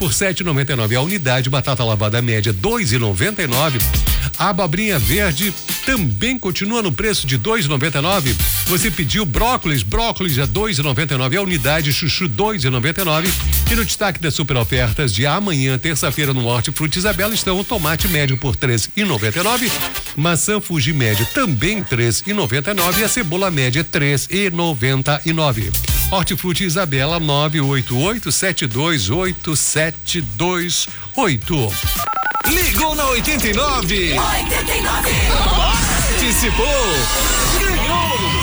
por 7,99 a unidade. Batata lavada média 2,99. A abobrinha verde também continua no preço de 2,99. Você pediu brócolis a 2,99 a unidade, chuchu 2,99. E no destaque das super ofertas de amanhã, terça-feira, no Hortifruti Isabela, estão o tomate médio por 3,99, maçã Fuji média também 3,99 e a cebola média 3,99. Hortifruti Isabela 988-728-728. Ligou na 89. Participou. Ganhou.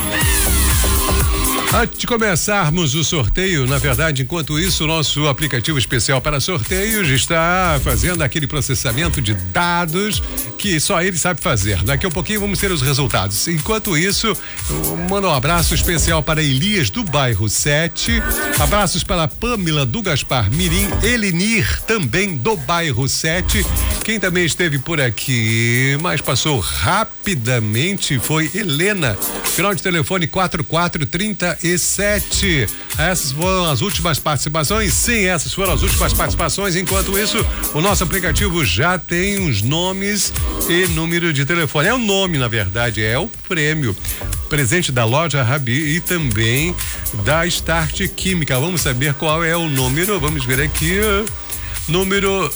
Antes de começarmos o sorteio, na verdade, enquanto isso, o nosso aplicativo especial para sorteios está fazendo aquele processamento de dados que só ele sabe fazer. Daqui a um pouquinho vamos ter os resultados. Enquanto isso, eu mando um abraço especial para Elias do bairro 7, abraços para Pâmela do Gaspar Mirim, Elenir também do bairro 7. Quem também esteve por aqui, mas passou rapidamente, foi Helena, final de telefone 4437. Essas foram as últimas participações? Sim, essas foram as últimas participações. Enquanto isso, o nosso aplicativo já tem os nomes e número de telefone. É o nome, na verdade, é o prêmio. Presente da loja Rabi e também da Start Química. Vamos saber qual é o número. Vamos ver aqui. Número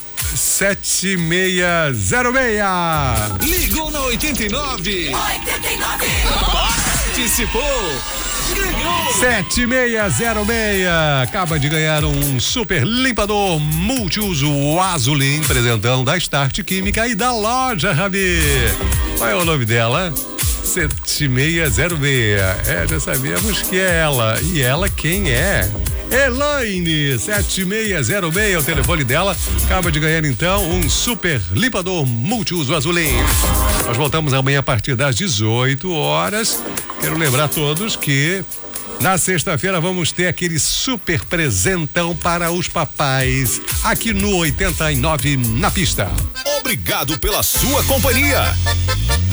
7606. Ligou na 89. Participou. Ganhou. 7606. Acaba de ganhar um super limpador multiuso Azulin, presentão da Start Química e da loja Rabi. Qual é o nome dela? 7606. Já sabemos que é ela. E ela quem é? Elaine, 7606 é o telefone dela. Acaba de ganhar então um super limpador multiuso Azulin. Nós voltamos amanhã a partir das 18 horas. Quero lembrar a todos que na sexta-feira vamos ter aquele super presentão para os papais aqui no 89 na pista. Obrigado pela sua companhia.